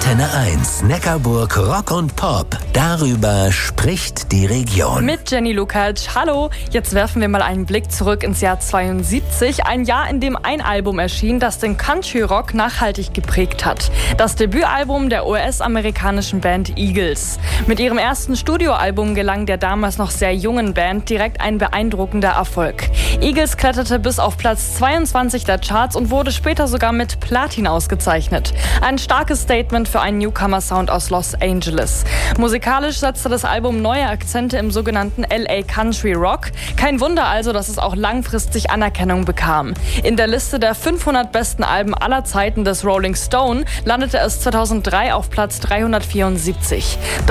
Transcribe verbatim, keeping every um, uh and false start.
Antenne eins, Neckarburg Rock und Pop. Darüber spricht die Region. Mit Jenny Lukacs. Hallo, jetzt werfen wir mal einen Blick zurück ins Jahr zweiundsiebzig. Ein Jahr, in dem ein Album erschien, das den Country-Rock nachhaltig geprägt hat. Das Debütalbum der U S-amerikanischen Band Eagles. Mit ihrem ersten Studioalbum gelang der damals noch sehr jungen Band direkt ein beeindruckender Erfolg. Eagles kletterte bis auf Platz zweiundzwanzig der Charts und wurde später sogar mit Platin ausgezeichnet. Ein starkes Statement für einen Newcomer-Sound aus Los Angeles. Musikalisch setzte das Album neue Akzente im sogenannten L A Country Rock. Kein Wunder also, dass es auch langfristig Anerkennung bekam. In der Liste der fünfhundert besten Alben aller Zeiten des Rolling Stone landete es zweitausenddrei auf Platz dreihundertvierundsiebzig.